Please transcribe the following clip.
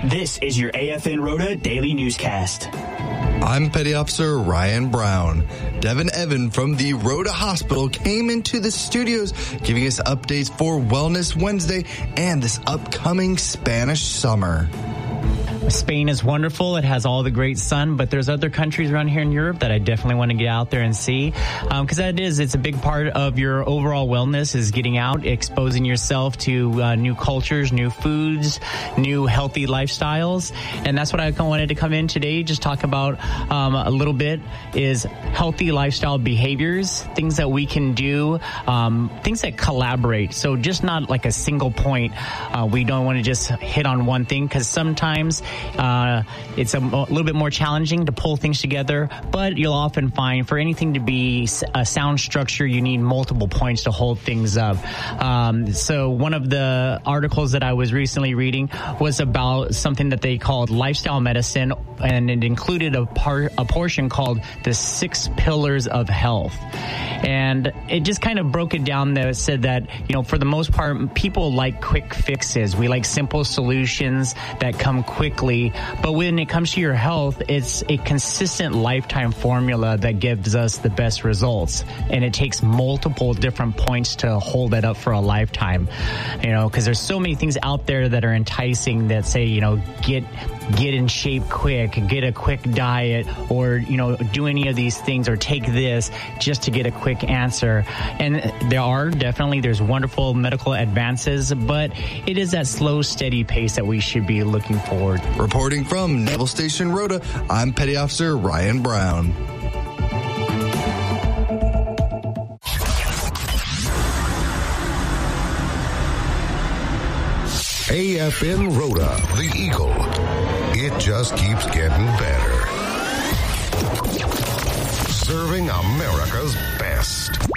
This is your AFN Rhoda Daily Newscast. I'm Petty Officer Ryan Brown. Devin Evan from the Rhoda Hospital came into the studios giving us updates for Wellness Wednesday and this upcoming Spanish summer. Spain is wonderful. It has all the great sun, but there's other countries around here in Europe that I definitely want to get out there and see. Because it's a big part of your overall wellness is getting out, exposing yourself to new cultures, new foods, new healthy lifestyles. And that's what I wanted to come in today, just talk about a little bit is healthy lifestyle behaviors, things that we can do, things that collaborate. So just not like a single point. We don't want to just hit on one thing because sometimes it's a little bit more challenging to pull things together, but you'll often find for anything to be a sound structure, you need multiple points to hold things up. So one of the articles that I was recently reading was about something that they called lifestyle medicine, and it included a portion called the 6 pillars of health. And it just kind of broke it down that it said that, for the most part, people like quick fixes. We like simple solutions that come quickly. But when it comes to your health, it's a consistent lifetime formula that gives us the best results. And it takes multiple different points to hold it up for a lifetime. Because there's so many things out there that are enticing that say, get in shape quick, get a quick diet, or, do any of these things or take this just to get a quick answer. And there's wonderful medical advances, but it is that slow, steady pace that we should be looking forward. Reporting from Naval Station Rhoda, I'm Petty Officer Ryan Brown. AFN Rhoda, the Eagle. It just keeps getting better. Serving America's best.